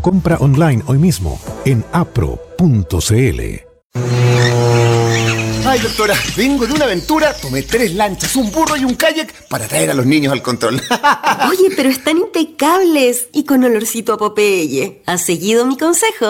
compra online hoy mismo en apro.cl. Ay, doctora, vengo de una aventura, tomé 3 lanchas, un burro y un kayak para traer a los niños al control. Oye, pero están impecables y con olorcito a Popeye. ¿Has seguido mi consejo?